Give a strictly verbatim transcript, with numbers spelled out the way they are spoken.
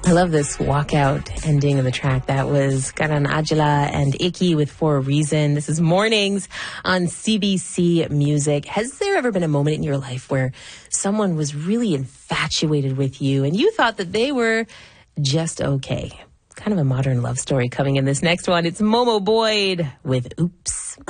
I love this walkout ending of the track. That was Karan Aujla and Iki with For a Reason. This is Mornings on C B C Music. Has there ever been a moment in your life where someone was really infatuated with you and you thought that they were just okay? Kind of a modern love story coming in this next one. It's Momo Boyd with Oops.